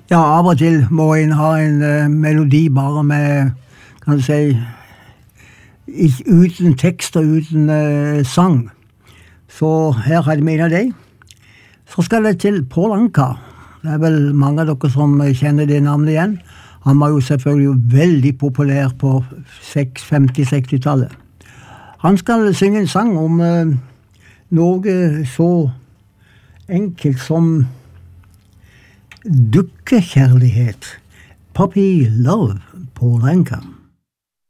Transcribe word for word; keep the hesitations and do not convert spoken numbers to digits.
Ja, av og til må en ha en uh, melodi bare med, kan du si, uten tekst og uten uh, sang. Så her har jeg med av deg. Så skal det til Paul Anka. Det er vel mange av dere som kjenner det navnet igjen. Han var jo selvfølgelig veldig populær på femti-seksti-tallet. Han skal synge en sang om uh, noe så enkelt som dukkekjærlighet. Puppy Love, Paul Anka.